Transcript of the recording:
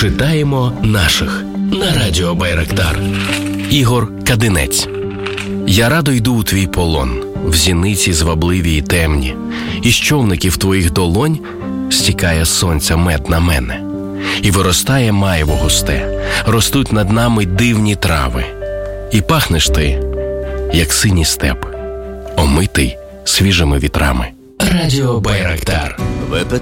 Читаємо наших на радіо Байрактар. Ігор Кадинець. Я радо йду у твій полон, в зіниці звабливі й темні, і з човників твоїх долонь стікає сонця мед на мене. І виростає маєво густе, ростуть над нами дивні трави. І пахнеш ти, як синій степ, омитий свіжими вітрами. Радіо Байрактар. ВПТ